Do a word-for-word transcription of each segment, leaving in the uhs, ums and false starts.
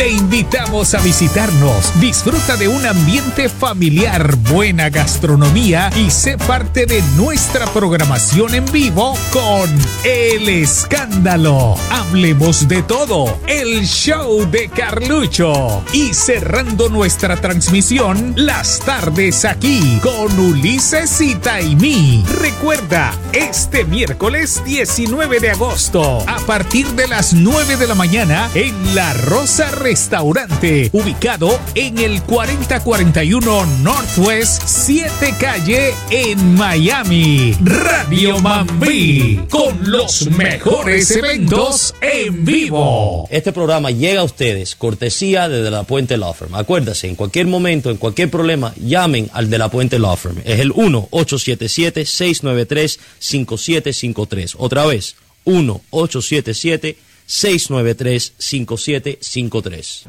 Te invitamos a visitarnos. Disfruta de un ambiente familiar, buena gastronomía y sé parte de nuestra programación en vivo con El Escándalo. Hablemos de todo, el show de Carlucho. Y cerrando nuestra transmisión, las tardes aquí con Ulises y Taimí. Recuerda, este miércoles diecinueve de agosto, a partir de las nueve de la mañana, en La Rosa Restaurante, ubicado en el cuarenta cuarenta y uno Northwest siete Calle en Miami. Radio Mambí, con los mejores eventos en vivo. Este programa llega a ustedes cortesía de De La Puente Law Firm. Acuérdase, en cualquier momento, en cualquier problema, llamen al De La Puente Law Firm. Es el uno ocho siete siete, seis nueve tres, cinco siete cinco tres. Otra vez, uno ocho siete siete, seis nueve tres, cinco siete cinco tres.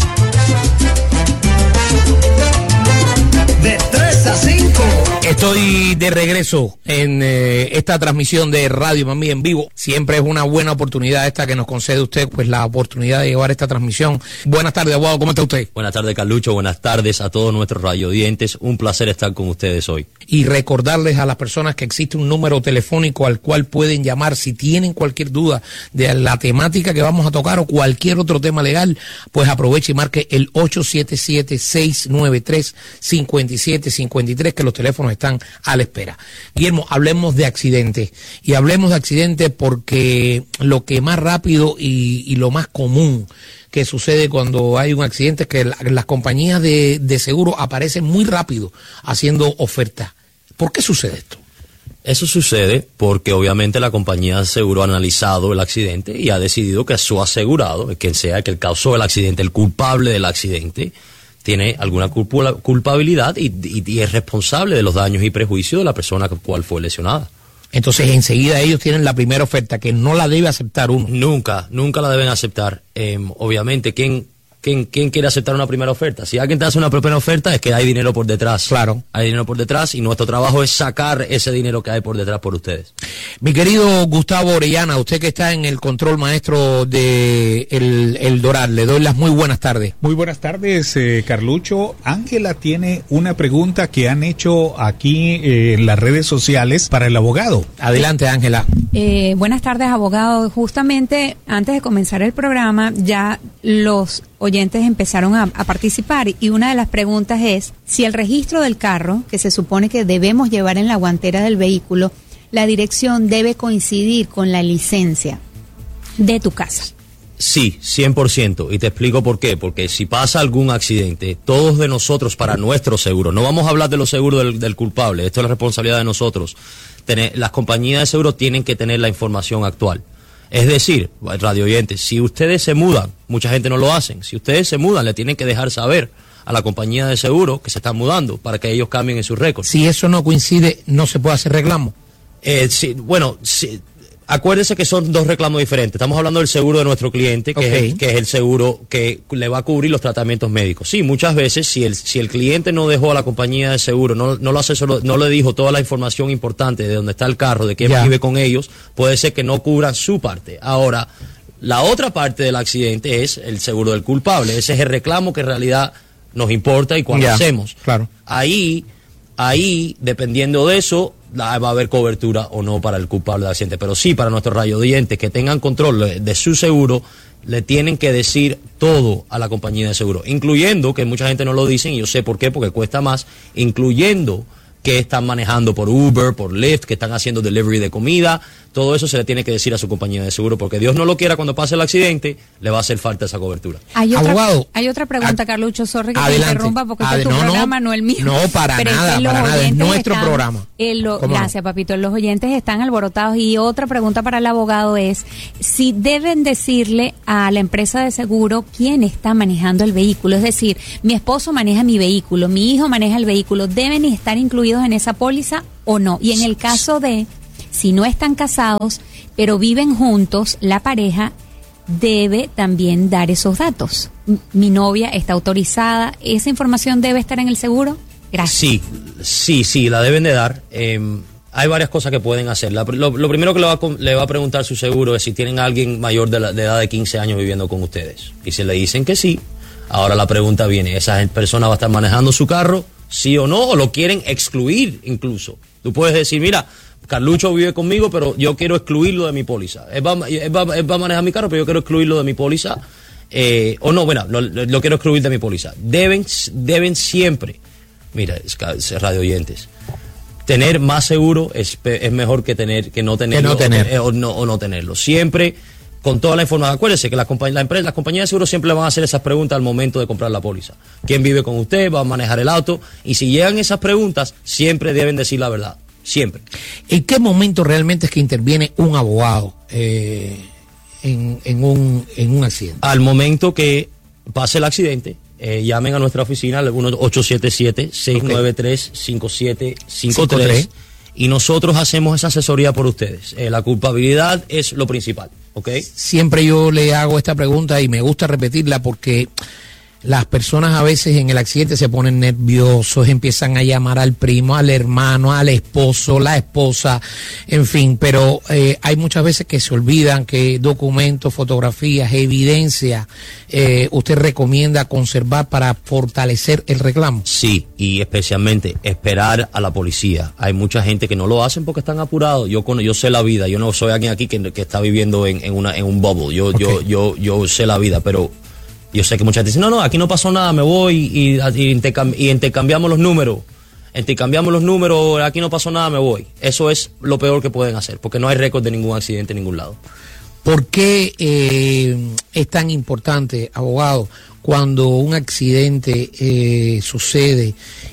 De tres a cinco. Estoy de regreso en eh, esta transmisión de Radio Mambí en vivo. Siempre es una buena oportunidad esta que nos concede usted, pues la oportunidad de llevar esta transmisión. Buenas tardes, abogado, ¿cómo está usted? Buenas tardes, Carlucho, buenas tardes a todos nuestros radiodientes. Un placer estar con ustedes hoy. Y recordarles a las personas que existe un número telefónico al cual pueden llamar si tienen cualquier duda de la temática que vamos a tocar o cualquier otro tema legal, pues aproveche y marque el ocho siete siete, seis nueve tres, cinco siete cinco tres, que los teléfonos están a la espera. Guillermo, hablemos de accidentes. Y hablemos de accidentes porque lo que más rápido y, y lo más común que sucede cuando hay un accidente es que la, las compañías de, de seguro aparecen muy rápido haciendo ofertas. ¿Por qué sucede esto? Eso sucede porque obviamente la compañía de seguro ha analizado el accidente y ha decidido que su asegurado, quien sea que causó el accidente, el culpable del accidente, tiene alguna culpabilidad y, y, y es responsable de los daños y prejuicios de la persona cual fue lesionada. Entonces enseguida ellos tienen la primera oferta que no la debe aceptar uno. Nunca, nunca la deben aceptar. Eh, obviamente, ¿quién, quién, ¿quién quiere aceptar una primera oferta? Si alguien te hace una primera oferta es que hay dinero por detrás. Claro. Hay dinero por detrás y nuestro trabajo es sacar ese dinero que hay por detrás por ustedes. Mi querido Gustavo Orellana, usted que está en el control maestro de el, el Doral, le doy las muy buenas tardes. Muy buenas tardes, eh, Carlucho. Ángela tiene una pregunta que han hecho aquí eh, en las redes sociales para el abogado. Adelante, Ángela. Eh, buenas tardes, abogado. Justamente antes de comenzar el programa, ya los oyentes empezaron a, a participar y una de las preguntas es si el registro del carro, que se supone que debemos llevar en la guantera del vehículo, la dirección debe coincidir con la licencia de tu casa. Sí, cien por ciento. Y te explico por qué. Porque si pasa algún accidente, todos de nosotros, para nuestro seguro, no vamos a hablar de los seguros del, del culpable, esto es la responsabilidad de nosotros. Tener, las compañías de seguro tienen que tener la información actual. Es decir, radio oyentes, si ustedes se mudan, mucha gente no lo hacen, si ustedes se mudan, le tienen que dejar saber a la compañía de seguro que se están mudando para que ellos cambien en sus récords. Si eso no coincide, no se puede hacer reclamo. Eh, sí, bueno, sí, acuérdese que son dos reclamos diferentes. Estamos hablando del seguro de nuestro cliente, que, okay. es el, que es el seguro que le va a cubrir los tratamientos médicos. Sí, muchas veces, si el, si el cliente no dejó a la compañía de seguro, no, no lo asesoró, no le dijo toda la información importante de dónde está el carro, de quién vive con ellos, puede ser que no cubran su parte. Ahora, la otra parte del accidente es el seguro del culpable. Ese es el reclamo que en realidad nos importa y cuando yeah, hacemos. Claro. Ahí, ahí, dependiendo de eso, va a haber cobertura o no para el culpable del accidente. Pero sí, para nuestros radioyentes que tengan control de su seguro, le tienen que decir todo a la compañía de seguro, incluyendo, que mucha gente no lo dicen, y yo sé por qué, porque cuesta más, incluyendo que están manejando por Uber, por Lyft, que están haciendo delivery de comida, todo eso se le tiene que decir a su compañía de seguro, porque Dios no lo quiera, cuando pase el accidente, le va a hacer falta esa cobertura. Hay otra, abogado, hay otra pregunta, ad, Carlucho, sorry que adelante, te interrumpa, porque ad, este es tu no, programa, no, no el mío. No, para Pero nada, es que para nada, es nuestro están, programa. Eh, lo, gracias, no? papito, los oyentes están alborotados, y otra pregunta para el abogado es, si deben decirle a la empresa de seguro quién está manejando el vehículo, es decir, mi esposo maneja mi vehículo, mi hijo maneja el vehículo, ¿deben estar incluidos en esa póliza o no? Y en el caso de, si no están casados, pero viven juntos, la pareja debe también dar esos datos. Mi novia está autorizada, ¿esa información debe estar en el seguro? Gracias. Sí, sí, sí, la deben de dar. Eh, hay varias cosas que pueden hacer. La, lo, lo primero que le va, a, le va a preguntar su seguro es si tienen a alguien mayor de, la, de edad de quince años viviendo con ustedes. Y si le dicen que sí, ahora la pregunta viene, ¿esa persona va a estar manejando su carro? ¿Sí o no? ¿O lo quieren excluir incluso? Tú puedes decir, mira, Carlucho vive conmigo, pero yo quiero excluirlo de mi póliza. Él va, él va, él va a manejar mi carro, pero yo quiero excluirlo de mi póliza. Eh, o no, bueno, lo, lo quiero excluir de mi póliza. Deben, deben siempre, mira, radio oyentes, tener más seguro es, es mejor que tener que no tenerlo, que no tener. o, o, no, o no tenerlo. Siempre con toda la información. Acuérdese que la compañ la empresa, las compañías de seguro siempre le van a hacer esas preguntas al momento de comprar la póliza. ¿Quién vive con usted? ¿Va a manejar el auto? Y si llegan esas preguntas, siempre deben decir la verdad. Siempre. ¿En qué momento realmente es que interviene un abogado eh, en, en, un, en un accidente? Al momento que pase el accidente, eh, llamen a nuestra oficina al ocho siete siete, seis nueve tres, cinco siete cinco tres y nosotros hacemos esa asesoría por ustedes. Eh, la culpabilidad es lo principal, ¿ok? Siempre yo le hago esta pregunta y me gusta repetirla porque las personas a veces en el accidente se ponen nerviosos, empiezan a llamar al primo, al hermano, al esposo, la esposa, en fin, pero eh, hay muchas veces que se olvidan que documentos, fotografías, evidencia, eh, usted recomienda conservar para fortalecer el reclamo. Sí, y especialmente esperar a la policía. Hay mucha gente que no lo hacen porque están apurados. Yo yo sé la vida, yo no soy alguien aquí que, que está viviendo en, en, una, en un bubble, yo, okay. yo, yo, yo sé la vida, pero yo sé que mucha gente dice, no, no, aquí no pasó nada, me voy y, y, intercambi y intercambiamos los números. Intercambiamos los números, aquí no pasó nada, me voy. Eso es lo peor que pueden hacer, porque no hay récord de ningún accidente en ningún lado. ¿Por qué eh, es tan importante, abogado, cuando un accidente eh, sucede,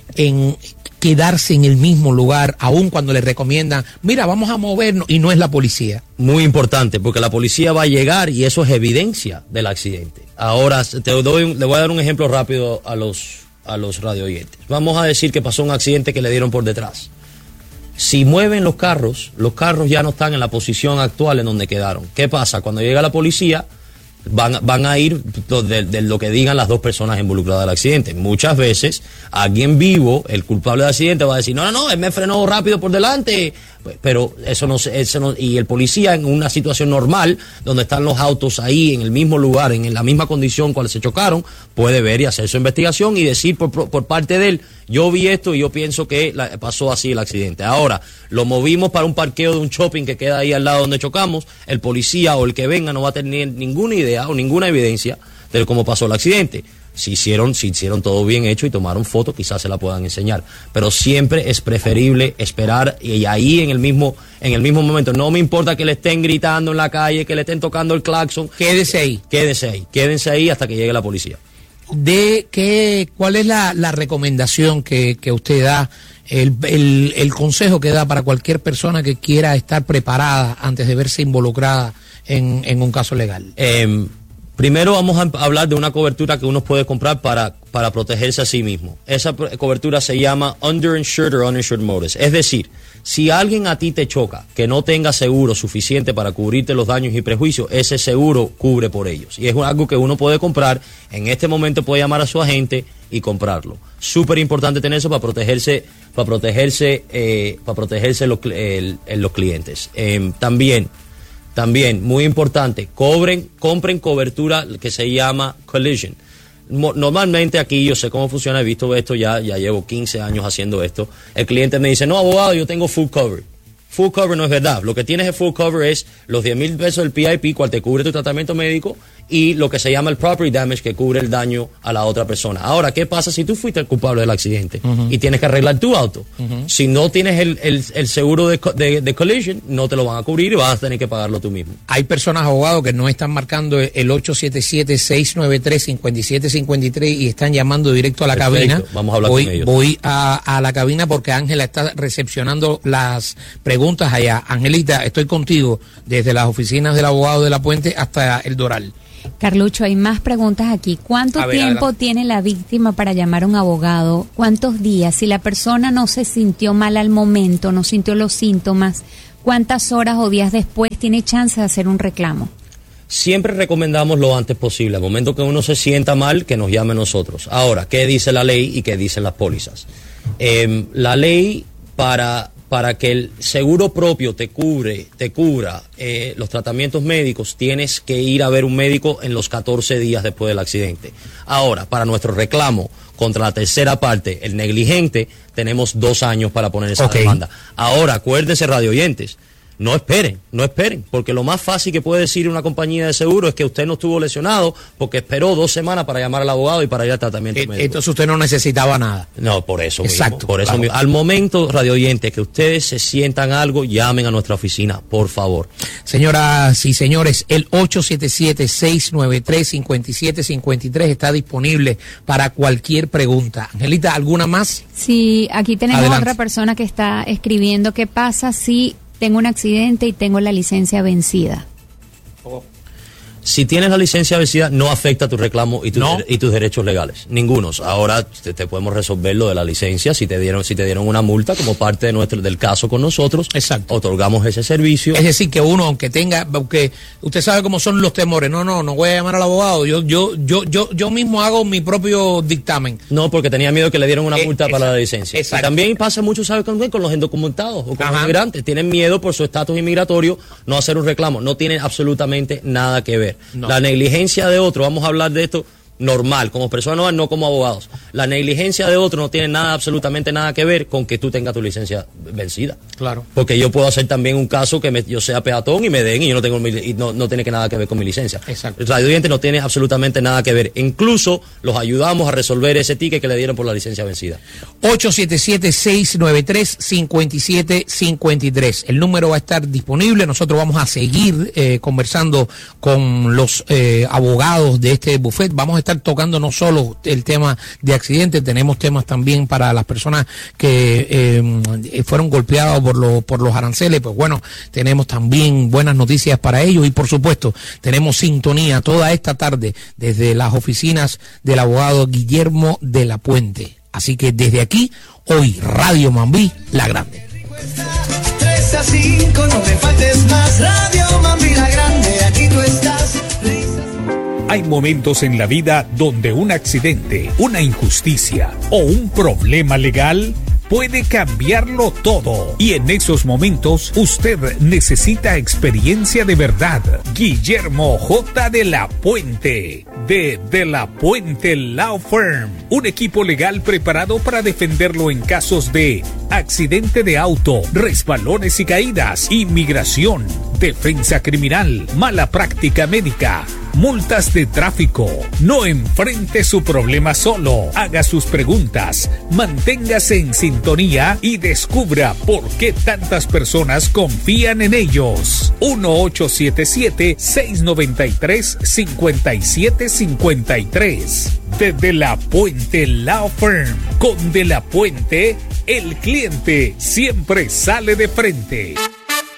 en quedarse en el mismo lugar, aun cuando le recomiendan, mira, vamos a movernos, y no es la policía? Muy importante, porque la policía va a llegar y eso es evidencia del accidente. Ahora, te doy, le voy a dar un ejemplo rápido a los, a los radio oyentes. Vamos a decir que pasó un accidente que le dieron por detrás. Si mueven los carros, los carros ya no están en la posición actual en donde quedaron. ¿Qué pasa? Cuando llega la policía, Van, van a ir de, de lo que digan las dos personas involucradas del accidente. Muchas veces alguien vivo, el culpable del accidente, va a decir, no, no, no, él me frenó rápido por delante, pero eso no, eso no, y el policía en una situación normal, donde están los autos ahí en el mismo lugar, en la misma condición cual se chocaron, puede ver y hacer su investigación y decir por, por parte de él, yo vi esto y yo pienso que la, pasó así el accidente. Ahora, lo movimos para un parqueo de un shopping que queda ahí al lado donde chocamos, el policía o el que venga no va a tener ninguna idea o ninguna evidencia de cómo pasó el accidente. Si hicieron, si hicieron todo bien hecho y tomaron fotos, quizás se la puedan enseñar. Pero siempre es preferible esperar y ahí en el mismo, en el mismo momento. No me importa que le estén gritando en la calle, que le estén tocando el claxon. Quédese ahí. Quédese ahí. Quédense ahí hasta que llegue la policía. De qué, ¿cuál es la, la recomendación que, que usted da, el, el, el consejo que da para cualquier persona que quiera estar preparada antes de verse involucrada en, en un caso legal? Eh, Primero vamos a hablar de una cobertura que uno puede comprar para, para protegerse a sí mismo. Esa cobertura se llama Underinsured or Uninsured Motorist. Es decir, si alguien a ti te choca que no tenga seguro suficiente para cubrirte los daños y prejuicios, ese seguro cubre por ellos. Y es algo que uno puede comprar. En este momento puede llamar a su agente y comprarlo. Súper importante tener eso para protegerse, para protegerse, eh, para protegerse los, el, el, los clientes. Eh, también... También, muy importante, cobren, compren cobertura que se llama collision. Normalmente aquí yo sé cómo funciona, he visto esto ya, ya llevo quince años haciendo esto. El cliente me dice, no, abogado, yo tengo full cover. Full cover no es verdad. Lo que tienes de full cover es los diez mil pesos del P I P, cual te cubre tu tratamiento médico, y lo que se llama el property damage, que cubre el daño a la otra persona. Ahora, ¿qué pasa si tú fuiste el culpable del accidente uh-huh. y tienes que arreglar tu auto? Uh-huh. Si no tienes el, el, el seguro de, de, de collision, no te lo van a cubrir y vas a tener que pagarlo tú mismo. Hay personas, abogados, que no están marcando el ocho siete siete, seis nueve tres, cinco siete cinco tres y están llamando directo a la Perfecto. cabina. Vamos a hablar voy, con ellos. Voy a, a la cabina porque Ángela está recepcionando las preguntas allá. Angelita, estoy contigo desde las oficinas del abogado de la Puente hasta el Doral. Carlucho, hay más preguntas aquí. ¿Cuánto ver, tiempo tiene la víctima para llamar a un abogado? ¿Cuántos días? Si la persona no se sintió mal al momento, no sintió los síntomas, ¿cuántas horas o días después tiene chance de hacer un reclamo? Siempre recomendamos lo antes posible. Al momento que uno se sienta mal, que nos llame a nosotros. Ahora, ¿qué dice la ley y qué dicen las pólizas? Eh, la ley para... para que el seguro propio te cubre, te cubra eh, los tratamientos médicos, tienes que ir a ver un médico en los catorce días después del accidente. Ahora, para nuestro reclamo contra la tercera parte, el negligente, tenemos dos años para poner esa okay. demanda. Ahora, acuérdense, radio oyentes, no esperen, no esperen, porque lo más fácil que puede decir una compañía de seguro es que usted no estuvo lesionado porque esperó dos semanas para llamar al abogado y para ir al tratamiento eh, médico. Entonces usted no necesitaba nada. No, por eso Exacto, mismo. Por eso claro. mismo. Al momento, radio oyentes, que ustedes se sientan algo, llamen a nuestra oficina, por favor. Señoras y señores, el ocho siete siete, seis nueve tres, cinco siete cinco tres está disponible para cualquier pregunta. Angelita, ¿alguna más? Sí, aquí tenemos Adelante. Otra persona que está escribiendo, ¿qué pasa si tengo un accidente y tengo la licencia vencida? Si tienes la licencia vencida, no afecta tu reclamo y, tu ¿No? y tus derechos legales. Ningunos. Ahora te, te podemos resolver lo de la licencia. Si te dieron si te dieron una multa como parte de nuestro del caso con nosotros, exacto, otorgamos ese servicio. Es decir, que uno, aunque tenga, aunque usted sabe cómo son los temores, no, no, no voy a llamar al abogado, yo yo yo yo yo mismo hago mi propio dictamen. No, porque tenía miedo que le dieran una Eh, multa exacto, para la licencia. Y también pasa mucho, ¿sabes con, con los indocumentados o con Ajá. los inmigrantes? Tienen miedo por su estatus inmigratorio no hacer un reclamo. No tiene absolutamente nada que ver. No. La negligencia de otro, vamos a hablar de esto normal, como personas normales, no como abogados. La negligencia de otro no tiene nada, absolutamente nada que ver con que tú tengas tu licencia vencida. Claro. Porque yo puedo hacer también un caso que me, yo sea peatón y me den y yo no tengo mi, y no, no tiene que nada que ver con mi licencia. Exacto. El radio oyente no tiene absolutamente nada que ver. Incluso los ayudamos a resolver ese ticket que le dieron por la licencia vencida. ocho siete siete, seis nueve tres, cinco siete cinco tres. El número va a estar disponible. Nosotros vamos a seguir eh, conversando con los eh, abogados de este buffet. Vamos a estar tocando no solo el tema de accidentes, tenemos temas también para las personas que eh, fueron golpeadas por, lo, por los aranceles. Pues bueno, tenemos también buenas noticias para ellos y por supuesto tenemos sintonía toda esta tarde desde las oficinas del abogado Guillermo de la Puente. Así que desde aquí, hoy Radio Mambí, La Grande. tres a cinco, no me faltes más. Radio Mambí, La Grande, aquí tú estás. Hay momentos en la vida donde un accidente, una injusticia o un problema legal puede cambiarlo todo. Y en esos momentos usted necesita experiencia de verdad. Guillermo J. de la Puente, de De la Puente Law Firm. Un equipo legal preparado para defenderlo en casos de accidente de auto, resbalones y caídas, inmigración, defensa criminal, mala práctica médica, multas de tráfico. No enfrente su problema solo. Haga sus preguntas, manténgase en sintonía y descubra por qué tantas personas confían en ellos. uno ocho siete siete, seis nueve tres, cinco siete cinco tres. De De la Puente Law Firm. Con De la Puente, el cliente siempre sale de frente.